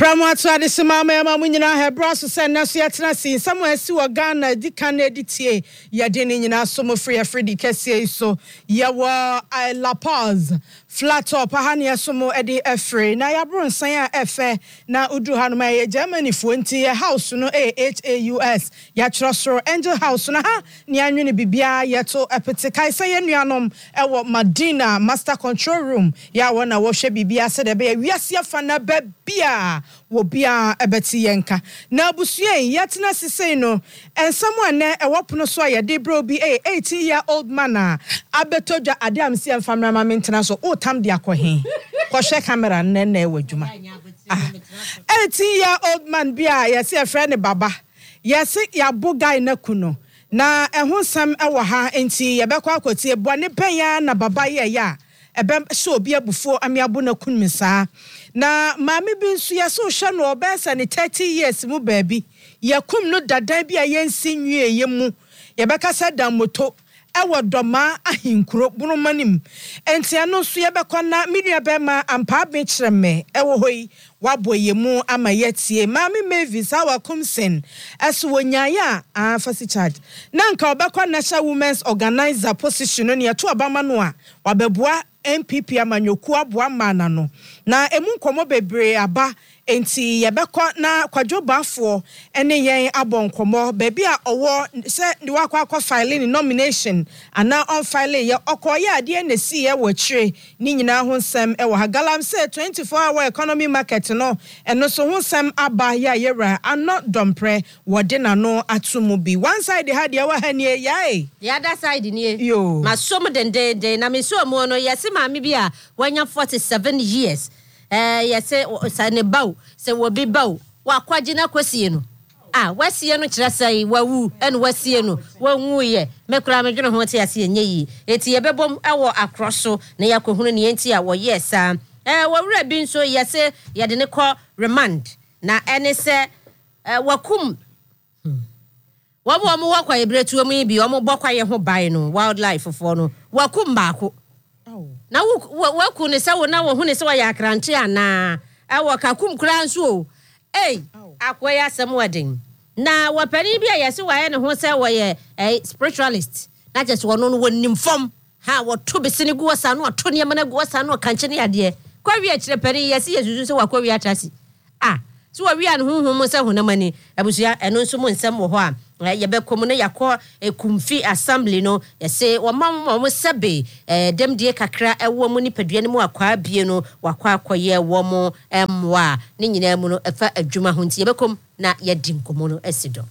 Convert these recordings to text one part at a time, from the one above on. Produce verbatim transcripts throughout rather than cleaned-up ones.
Pramatu adisima mema munyina hebra so se na so yetena sin somewhere si wo Ghana di kan editie ye de ni nyina so mo free free kese so ye wo La Paz flat top ha ne so mo e de afre na ya bro nsan a efe na udu ha no ma ye Germany fo nti ye house no A H A U S ya trosoro Angel House na ha ne anwene bibia ye to epete kai se ye nuanom e wo Madina Master Control Room ya wo na wo hwe bibia se de be wiase afa na ba bia wo bia ebeti yenka na abusuen yetena sisei no ensamo ene ewopono so ye de bro bi eh eighteen year old man a abetodwa ade am se famra ma mentena so o tam de akohe ko hwe camera nne na ewadwuma eighteen year old man bia ye se friend baba ye se ya bo guy na kuno na ehun sam ewo ha enti ye bekwa akotie bone penya na baba ye ya ebe so obi abufo amiabo na kunmi saa na maami bi nso ya so hwe no obesa ne thirty years mu baabi yakum no dadan bi a yensi nwie ye mu ye beka sa dan moto ewo doma ahinkuro bunu manim enti ano so ye bekọ na menua be ma ampa be kyereme ewo hoyi waboye mu ama yetie maami Mavis awakumsen eso wonyaya a fasi charge na nka obekọ National Women's Organizer position no ne to abama no a wabeboa N P P amanyoku aboa mana no na emu nkomo bebre aba enti yebekọ na kwadwo bafo ene yen abon nkomo bebi a owo se ni wakwa akọ filing nomination ana on file ye okoye ade na si ye wachire ni nyina ho nsem e wo ha galamse twenty-four hour economy market no eno so ho nsem aba ya yera ano dompre wode na no atumu bi one side ha de wa ha ni yae the other side ni yo masom dende de na me so mu no yesi maami bi a wanya forty-seven years eh yesi sa ne baw se wo bi baw wa kwaje na kwasie no ah wasie no kire sai wawu en wasie no wanwu ye mekura medwene ho te ase enye yi eti ye bebom ewo akroso na yakohunu ne enti a wo yesa eh wawura bi nso yesi ye de ne kọ remand na ene se eh wakum wabo omo wakwa ebretu omo bi omo bokwa ye ho bai no wildlife fo no wakum baako na waku ne se wo na wo hu ne se wa yakrante ana awo kakum kura nso eh akoya samwadin na wapani bia yesi wa ye ne ho se wo ye eh spiritualist na just wo no no wonim fom ha wo to besene gu wasa no to ne mana gu wasa no kanche ne ade kwa wi akire pani yesi yesusu se wakwa wi atasi ah so wa wi an honhom se ho na mani abusua eno nso mo nsem wo ho a ye be komu ne yakọ ekumfi assembly no yese wo mamma mo sebe eh dem die kakra ewo mu nipadua ne mu akwa bie no wakwa akoye wo mo emwa ne nyina mu no efa adwuma ho nti ye be kom na ye di nkomo no asido.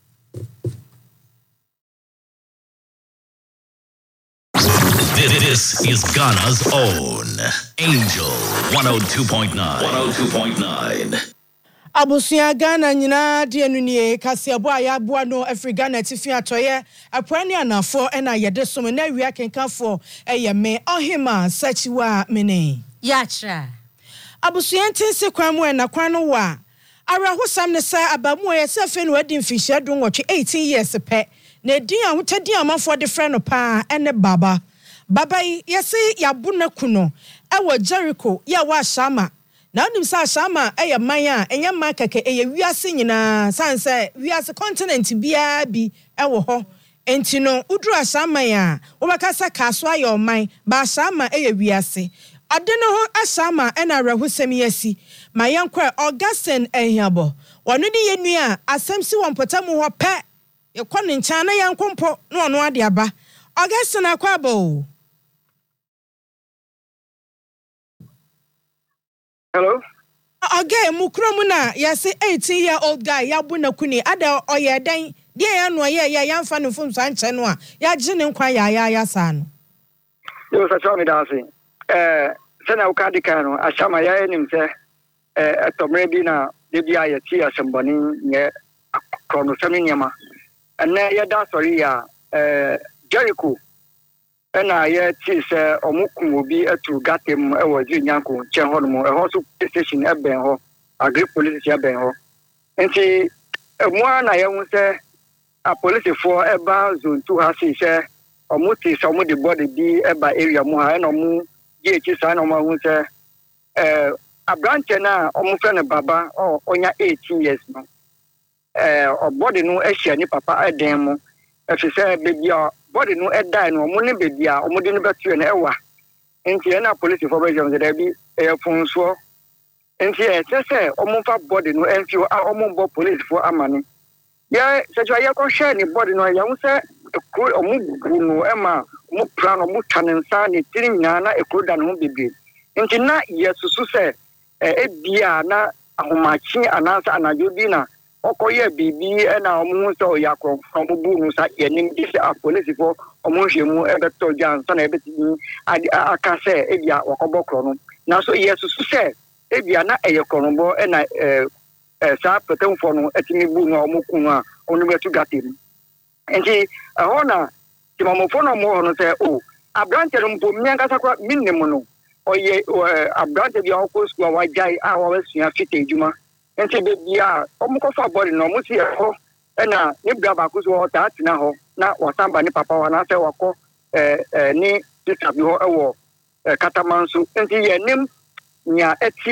This is Ghana's own Angel one oh two point nine. one oh two point nine. Abusia Ghana nyina de anunie kasebo ayabo no Africa na tifi atoye aprani anafo ena yede som na wi akenkafo eye me ohima sachiwa mene Yatra abusia ntinse kwan mu na kwan no wa arahosam ne sa abamu ye se fe no adi mfihia do nwotwe eighteen years pe na din ahotadi amafo de frɛ no pa ene baba baba yesi yabo na kuno ewo Jericho ya wa shama na onim sa shama eye man a enye man keke eye wiase nyina sanse wiase continent bia bi ewo ho enti no udru ashama ya wo bakasa kaso aye oman ba shama eye wiase ade no ho ashama ena rahusem yasi mayankwa Augustine ehiabo wono ni yenua asemsi wonpotamu ho pe yekọ ne ncha na yankompo no ono ade aba Augustine akwabo. Hello? Okay, mukromu na yase eighteen year old guy yabu na kuni ada oye dan die ya no ye ya yamfa no fum san che no a ya gye ne nkwa ya ya ya sa no. Yo sa cho mi da se. Eh se na ukadi kan no ashama ya enim se eh atomre bi na de bia ya ti asemboni nye krono sami nyama. Ene ya da sorry ya eh Jericho ena ye ti se omukum obi atu gatem e waji nyanko chen ho no e ho so station e ben ho agri police e ben ho enti emua na ye hu se a police for e ba zone two ha si se omuti se omu de body bi e ba area mu ha e no mu ye ti sa no ma hu se eh abranche na omufre ne baba o onya eighteen years no eh obody no ehia ni papa eden mu efise bebi a body no edai no omo ne bebi a omo de no betu na ewa enti na police for be jam de bi e funso enti e sese omo fa body no enfi a omo mbo police for amane ya sejo ya ko share ni body no ya unse omo gunu ema omo plan omo tanensa ni tirinya na ekoda no bebi enti na yesusu se e bia na ahomachi anansa anajo bi na okoye bibi e na omo so yakro from buru sa yenim dise a police for omo hwemu e beto jansa na e betini aka se e bia wakobokro no na so yesusu se e bia na eye koronbo e na eh sa petemfo no etini bu no omo kunu a onu betu gatem enti ho na timamofo no mo no se o abrante no mpo miankasa kwa minnem no oye abrante bia okọ school wa jai a wa sua fite ejuma enti be bia omukofa body no mo si ho na ni bra ba ko so ho ta tina ho na wasamba ni papa wa na se wako eh ni sister bi ho ewo katamanso enti ye nim nya eti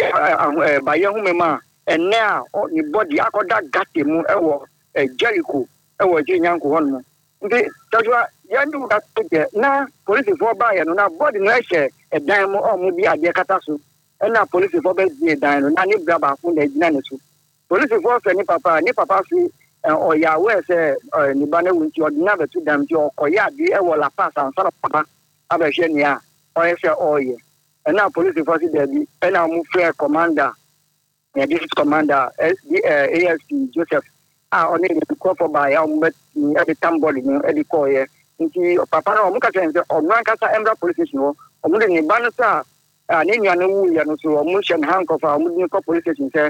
ba ye hu mema enne a ni body akoda gate mu ewo Jericho ewo jinyanko ho no nti tajwa yandu ka tuje na police for ba ya no na body no ehye edan mu o mu bi ade kata so na police for be die dan no na ni bra ba fu na gina ne so police for fe ni papa ni papa fi o ya we se ni ba na wunti odina betu dam ti okoya bi e wo la pass ansara papa abehye ni a o ye o ye na police for si there bi na mu free commander ya district commander A S P Joseph a oni ni ko for ba ya o met ni e tamboli ni e ko ye nti papa na o mu ka sense o mu ankasa emra police station o o mu ni ba no sa ani nya no wu ya no so o mu shen handcuff o mu ni ko police station se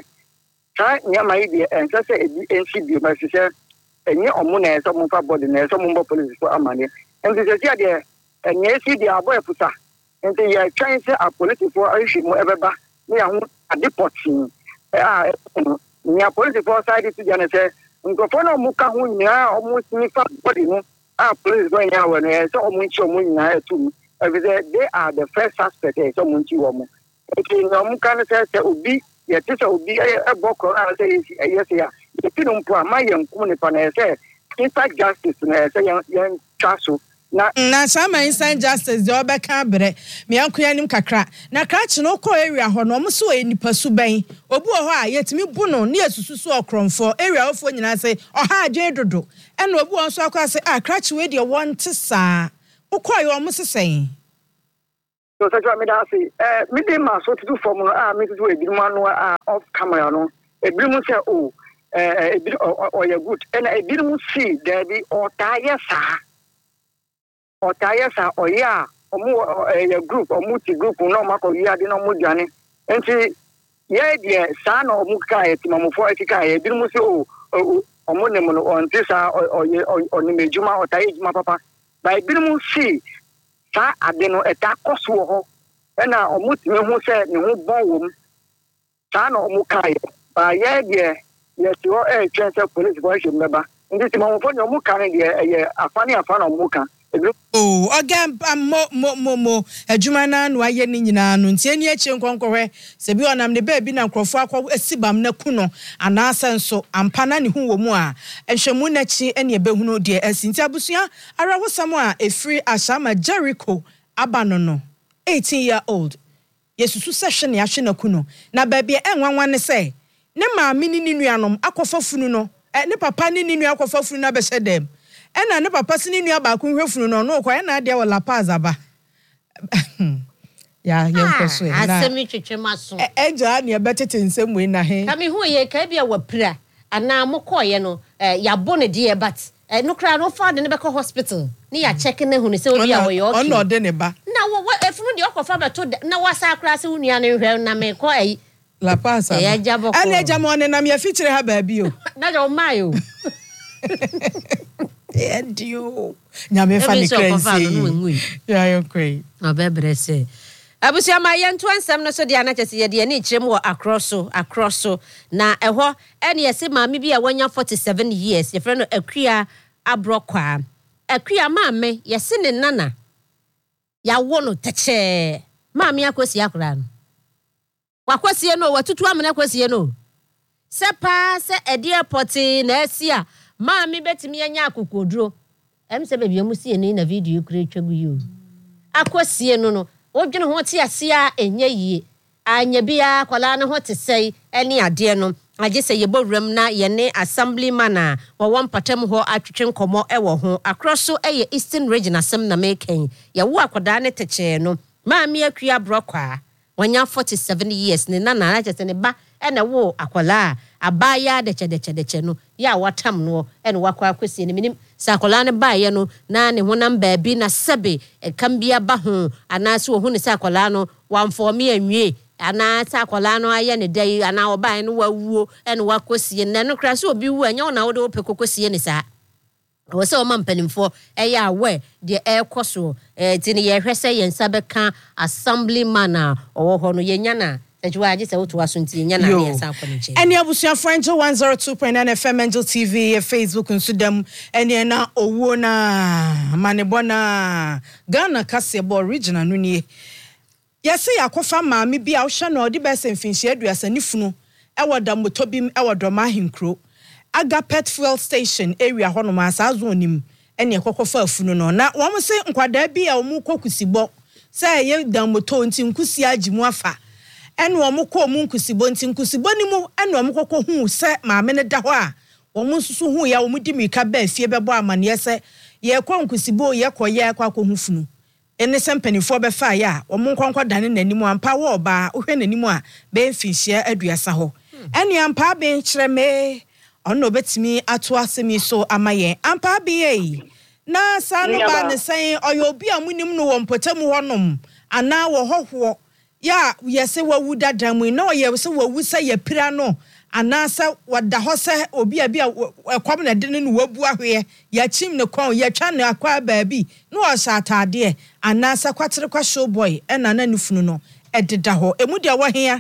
sa nya mai bi en se se ebi ensi bi ma se se enye o mu na so mu fa body na so mu mbo police so amane en se se ade enye si di abo efusa nti ya twan se a police for ashi mu ebeba ni ya hu adeporting ah nya police for side to jana se nkofo na mu ka hu nya o mu si fa body no ah police go nya we no so o mu nchi o mu nya etu they are the first suspect so mu nchi wo mu eki no mu kan se se obi ye ti se obi e bokro na se yes ya ye ti no mpo ama ye nkum ne pa na se inside justice na se ye twaso na na sama inside justice de obeka bre me ankoya nim kakra na krachi no ko area ho no mo so enipa su ben obi wo ho a yetimi bu no na yesusu so okromfo area ofo nyina se oha adwe dodo e na obi won so akwa se ah krachi we de won te saa ukoyo omo sesen so so me da say eh me dey ma so to do form no ah me to do ebirum anu ah off camera no ebirum say oh eh ebirum o ya good and ebirum see there be o tire sa o tire sa o ya omo ya group omo ti group no ma ko ya de no mo dwane enti ye de sa na omo ka e timamofo ekika e ebirum say oh omo ne mo no on ti sa o o ni mejuma o tire juma papa by ebirum see sa ade no eta koso ho na omutime hu se ne hu bon wom sa na omu kai ba ye de ye ti ho e twen se police boy she meba ndi ti mo fo ne omu kan de ye afani afana omu kan oh again mo mo mo mo adwuma na no aye ni nyina no ntie ni echi nkonkohwe se bi onam ne ba bi na nkrofo akwa asibam na ku no ana asenso ampa na ne hu wo mu a ehwemu na chi ene ebehunu de asinti abusua ara wosam a efiri ashama Jericho abano no eighteen year old yesusu session ne ahwe na ku no na ba bia enwanwa ne se ne maami ni ni nuanom akofa funu no ne papa ni ni nua akofa funu na be hyedem ena ne papa sini nua ba ku hwefunu no no kwa na dia wala pazaba ya yenkoso na asemi twetwema so eja na betete nsem we na he ka me hu ye ka bia wapira ana mokoye no ya bone die bat no kra no fa de ne be ko hospital ni ya check ne hu ne se obi a wo yo okay ono de ne ba na wo efunu de okofa beto na wasa kra se hunua ne hwe na me ko ai la pasa ya jabo ko ana eja mo ne na me fitire ha ba bi o na jo mayo and you nyame fa ni crazy yeah you crazy obebrese abusia ma yentu ansam no so de anachese ye de ni kirem wo across so across so na eho ene yesi maami bi a wanya forty-seven years ye frɛ no akua abrokwa akua maame yesi ne nana ya wo no teche maami akosi akura no Wakwasie no watutu amene kwasie no. Se pa se edi airport na asia ma mi betimi anya akokoduro. Em se bebia mu sie ni na video kure twagu yo. Akwasie no no wodwene ho te asia enye yie. Anya bia kwala ne ho te sei ene ade no. Aje se yebowram na yene assemblyman a wo mpatam ho atwetwe nkomo e wo ho akroso eye Eastern Region asem na meken ye wo akoda ne teche no ma mi akua brokwa wanya forty-seven years ne na na aje se ne ba e na wo akola abaya de che de che de che no ya watam no e no wakwa akwesi ne minim sa akola ne ba ye no na ne honam ba bi na sebe e kambia ba ho anase wo hu ne sa akola no wamfo me anwie ana ta akola no aye ne dai ana oba no wawuo ene wakosie ne no kra so obi wu anya na wo de opekokosie ne sa wo se o mampanimfo eye awe de ekoso eh tini ye hwese ye nsa beka assemblyman a owo ho no ye nya na ejuwa age se woto asonti ye nya na ye nsa akọ nche ene abusua Angel one oh two point nine F M Angel T V Facebook nsudam ene na owo na manebona Ghana Kasebo original no nie. Yes, I kofa maami bi a wohwa no de bese mfinhye aduasa nifunu e woda motobim e wodoma hinkro aga pet fuel station area hono ma asazo onim ene kokofa afunu no na wo se nkwada bi a wo mu kokusibo se ye dan moto nti nkusi agimu afa ene wo mu ko mu nkusibo nti nkusibo ni mu ene wo mu kokko hu se maami ne da ho a wo mu susu hu ya wo mu di mika ba afie bebo amane se ye ko nkusibo ye koye kwa ko hu funu ene sempanifo be fa ya wo nkonkwa dane nanimu ampa wo ba ohwe nanimu a be mfinhia aduasa ho ene ampa be nkyereme ono betimi ato asemi so amaye ampa be yi na sanu ba ne sen oyo obi amunim no wo mpotamu honom ana wo hoho ya yese wawu dadamu na oye se wawu se ye pira no ana sa wada ho se obi abi ekwam na de no wabu ahwe ya chim ne kon ya twa ne akwa baabi no o sha atade ana sa kwatere kwa show boy e na na nifunu no ededa ho emu de wo hia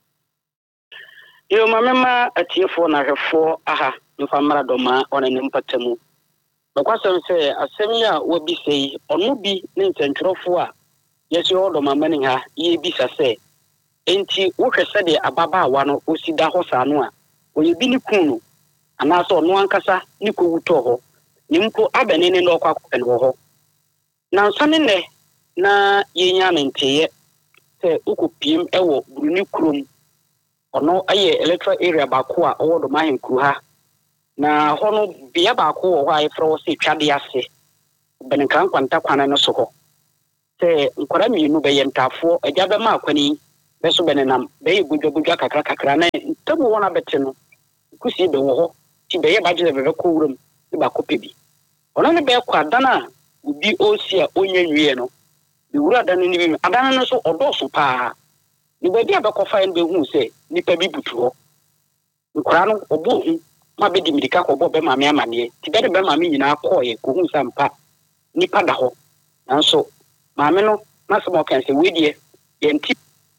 yo mamema atiefo na hwefo aha nfa maradoma ona ne mpatamu bakwasem se asemi a wobi sei ono bi ne ntentwerofo a yesi odo mamani ha ye bisa se enti wo hwese de ababa awa no osida ho sa no a oye bi ni kunu ana so no ankasa ni ko wuto ho ni mpo abenene no kwa kwa no ho na nsane ne na yenya menteye se ukopiem ewo buruni krom ono aye electoral area ba ko a owodo mahin kru ha na hono bia ba ko wo ha ifro se twade ase benkan kwanta kwana no so ho se nkwara mi nu be yentafo agya be ma akwani beso benenam be gudwo gudwo kakra kakra na tabu wona bete no kusi be wo ho ti be ye ba je be ko wurum ti ba ko pebi ona ne be kwa dana ubi osi a onye nwie no bi wura dana ni bi adana no so odoso pa ni be dia be ko fa en be hu se ni pa bi butu ho nkra no obo hu ma be di mirika ko bo be ma me amane ti be de be ma me nyina akoye ko hu sampa ni pa da ho nanso ma me no na so mo kan se wedie ye nti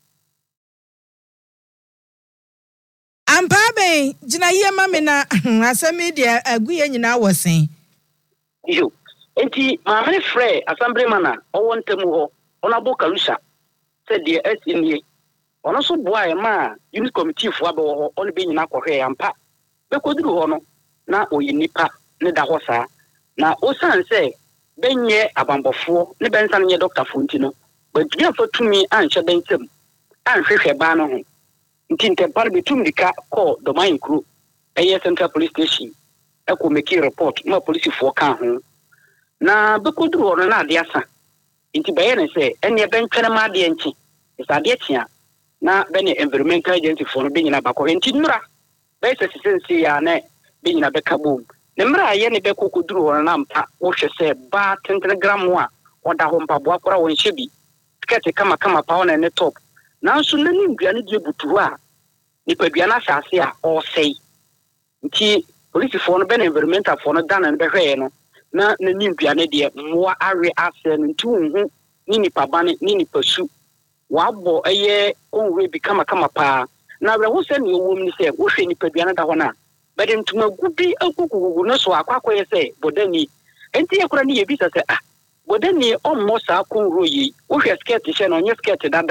ampa be gina ye mame na asemi de aguye nyina wosen yo enti ma me frɛ assemblyman a owo ntemu ho ona bo kalusha se de asinie ono so boa e ma unit committee fo abe ho ono be nyina kɔhwɛ ampa be koduru ho no na oyi nipa ne da ho saa na o san se benye abambofo ne bensan nye doctor fonti no badumi afatumi anhye bentam anhwehwɛ ba no ho nti ntempar betum dika call domain crew eye central police station e ko make report ma police fo kan ho na be koduru ho no na ade asa nti baye ne se ene bentwene ma ade enchi isa ade tia na bene environmental agency fo no be nyina ba ko nti nura be se sense ya na be nyina be kabom ne mra ye ne be kokoduru ho na mpa wo hwe se ba ten gram a oda ho mpa bo akora won hyebi skirt kama kama pa ona ne top nanso nani nduane die butu a nipa duane asase a o sei nti police fo no be environmental fo no dan na be hwe no na nani nduane die mmoa awe ase no nti hu ni nipa bane ni nipa su wabo eye onwe bi kama kama pa na wre ho se ne owom ni se wo hwe nipa duane da ho na bede ntuma gubi akukugugu no so akwakoye se bodani enti yakura ni yebisa se ah bodani ommo sa konro yi wo hwe skirt hye no nye skirt dada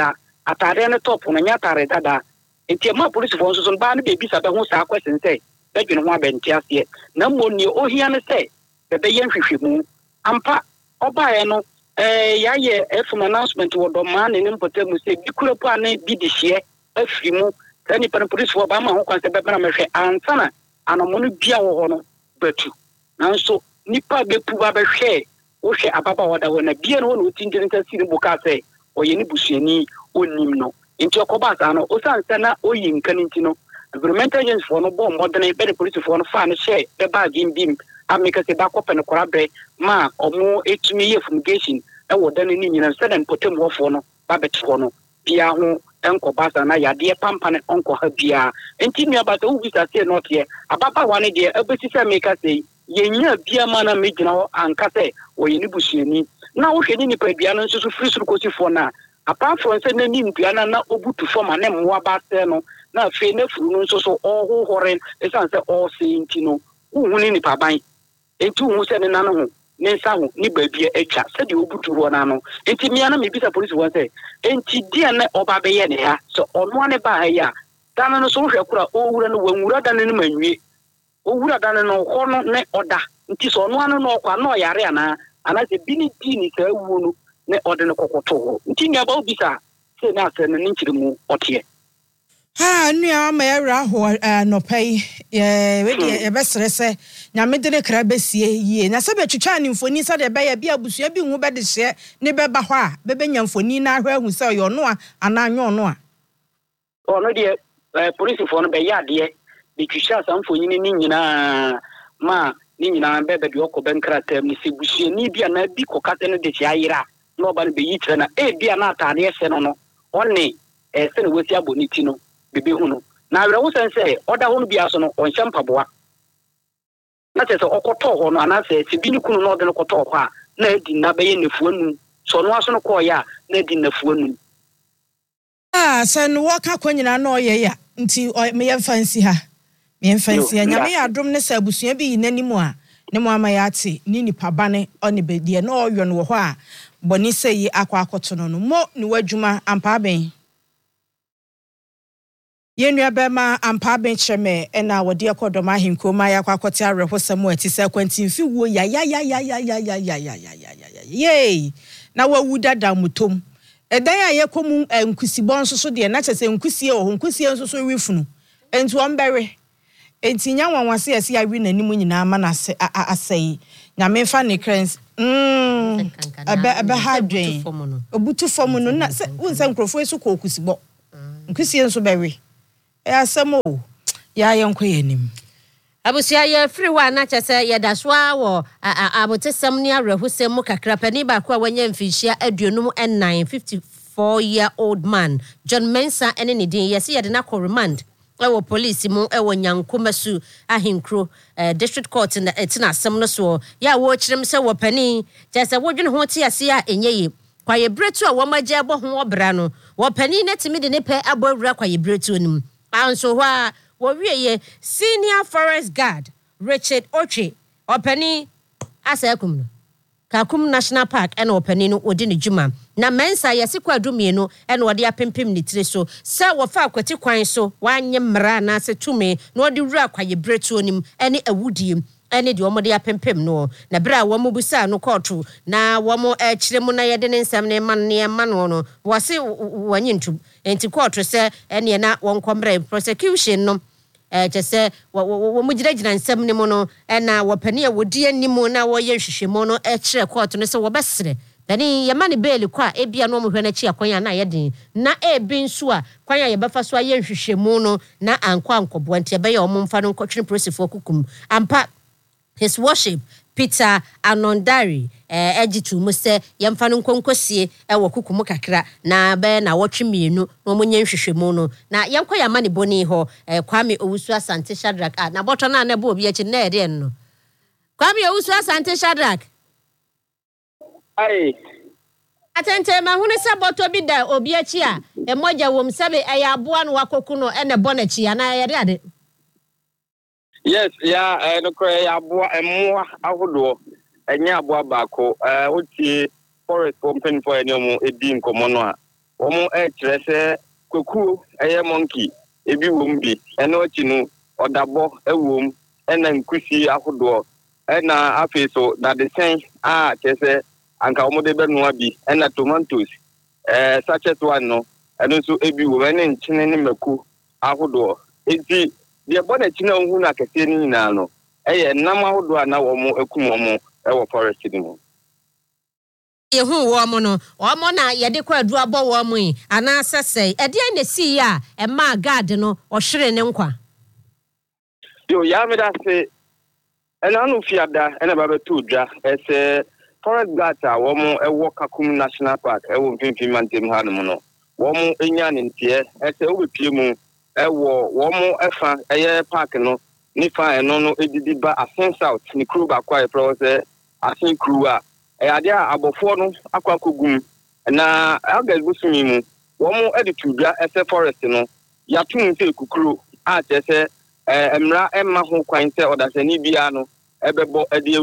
atare ne top no nya atare dada enti ma police for so so ba ne be bisa be ho sa question say be dwene ho abenti ase na mo ni ohia ne say be be yen hwehwemu ampa oba ye no eh ya ye efum announcement wo do ma ne mpotemu say bi kura po ane bi de hye afimu tani per police for ba ma ho kwan say be na mehwe ansana anomo no bia wo ho no batu nanso nipa be pu ba be hwe wo hwe ababa wada wo na bia no no tindin ta siri buka say oye ni busuani onim no nti okoba sa no o san sana oyi nkan nti no environmental agency for no bomb modern be the police for no fa no share be bag in bim ameka se ba kope no korabre ma omo etumi ye fumigation e wo dan ni nyina se den potem wo for no ba betfo no bia ho enko ba sa na yade pampa ne onko ha bia nti nua ba so wi sa se not ye ababa wane de abeti se meka se yenya bia ma na megina anka se oye ni busuani na wo hwani ni pa bia no nso so free suru kosi for na apart from say na ni mpia na na obutu form na mwa ba se no na fe na furu no nso so oho horen esan se all say nti no hu ni ni pa ban enti hu se ne na no ho ne nsa ho ni ba bia atwa se de obutu ro na no enti mia na me bisa police won say enti dia na oba be ye ne ha so ono ne ba ha ya dan no so hwe kura owura no wanwura dan ne manwie owura dan no ho no ne oda nti so ono ano no kwa no yare ana ana se bini di ni ka wu no ne ode no kokoto nti nya ba obisa se na se ne nchirimu otie ha nua ma yara ho no pai ye we de e besere se nya me de ne kra besie yie na se be twetwa ne mfoni se de be ya bia busua bi hu be de hye ne be ba ho a be be nya mfoni na ahwa hu se yo no a ana anyo no a ono de police for no be ya de bi twitwa sa mfoni ni nyina ma ni nyina be be de okobe nkratam ni se busua ni bia na bi kokate ne de hye ayira no ba be yi tire na e bia na atade ese no no onne e se ne wesi aboniti no bebe hunu na awere wo sense oda hunu bia so no onhye mpaboa na tese okoto ho no anase se bi ni kunu no de no koto ho a na edi na be ye nefu anu so no aso no ko ya na edi nefu anu ah se no woka kwanyina na oye ya nti me ye fancy ha me ye fancy nya me ya dom ne sa abusua bi nanimu a ne mo ama ya ate ni nipa bane oni be de na oyo no ho a boni seyi akwa akoto no no mo ni wadwuma ampa ben yenua bema ampa ben cheme ena wode akodoma ahinkoma ya kwakote arehosam ati se kwantimfi wo ya ya ya ya ya ya ya ya ya ya ya ye na wawu dada mutom edan a yekomu nkusibon soso de na chese nkusie o nkusie soso wifunu enti ombere enti nya wanwase ase ya wi nanimu nyina ama na asai nya mefa ne krens mm aba aba hadwen obutu fomu no na se wonsa nkrofo esu ko kusibon nkusie nso bewe ya samo ya yenko yenim abusia ye free wa na chese ye daswa wo abotesem ni arehusem mu kakra pani ba kwa wanya mfihia aduonum nine fifty-four year old man John Mensah ene ne din yesi ye de na ko remand ewo police mu ewo nyankomasu ahinkro district court na etina asem no so ya wo kirem se wo pani chese wo dwene ho ti ase a enye kwa ye bretu a wo magye abo ho obra no wo pani na timi de ne pe abo awura kwa ye bretu onim anso wa wo wieye senior forest guard Richard Oche opani asakum no Kakum National Park ena opani no odi ne djuma na Mensah yesi kwadumie no ena odi apempem ne tire so se wo fa akwati kwan so wanye mra na se tume na odi wura kwaye bretu onim ene awudiem ene de omode apempem no na bra wo mubusa no kotu na wo mo e kire mu na yede ne nsam ne man ne man no wo se wanye ntu enti kotu se ene na won kombre prosecution no eh chese wo mugiragina nsam ne mu no ena wo pani a wodi animu na wo ye hwehwemu no e kire kotu no se wo besere dani yamane bail kwa ebia no mo hwe na chi akwan na yedin na ebi nso a kwan ya befa so ye hwehwemu no na ankwa ankobo anti ebe ye omomfa no nkotwene prosefo kukum ampa His Worship Peter Anondari eh ejitu mu se yemfa no nkonkosie e wo kukumu kakra na be na wotwemienu no munye nhwehwemu no na yenkwa ya mane boni ho eh Kwame Owusu Asante Shadrack ah na boto na na bo obi echi na ede no Kwame Owusu Asante Shadrack ai atente ma hunu se boto bi da obi echi a e moja wom sebe e ya aboa no wakoku no e ne bonachi ya na yede ade Yes, yeah, eh no kre ya aboa emmoa ahodo enye aboa baako eh oti forest company for enyomo edi nkomo no a wɔn ɛkyerɛ sɛ kokuo ɛyɛ monkey ebi wɔm bi ɛna ɔkyi no ɔdabɔ ɛwɔm ɛna nkusi ahodoɔ ɛna afei so dadesɛn a kyerɛ sɛ anka wɔn de bɛnoa bi ɛna tomatoes ɛɛ sachet one no ɛno nso ebi wɔm ɛne nkyene ne mako ahodoɔ eti deɛ bɔ n'akyi na ohun na kɛseɛ no nyinaa no ɛyɛ nam ahodoɔ a na wɔn akum wɔn ɛwɔ forest no mu. Yehu wɔn no wɔn na yɛde kɔ aduru abɔ wɔn yi anaasɛ sɛ ɛdeɛ na esi yi a ɛmaa guard no ɔhwere ne nkwa. Yo ya me da se ɛna no fiada ɛna ba bɛto dwa ɛsɛ forest guard a wɔn ɛwɔ Kakum National Park ɛwɔ mfimfini mantem ha no mu no wɔn enya ne nteɛ ɛsɛ wobepie mu ɛwɔ wɔn ɛfa ɛyɛ park no nifa ɛno no edidi ba Asen South ne kuru ba kwa ɛfrɛ sɛ Asen kuru a ɛyade a abɔfoɔ no akɔ akɔgum na August busumi mu wɔn ɛde to dwa ɛsɛ forest no yatum sɛ kukuro a kyerɛ sɛ ɛmra ɛma ho kwan sɛ ɔdasani bia no ɛbɛbɔ ɛde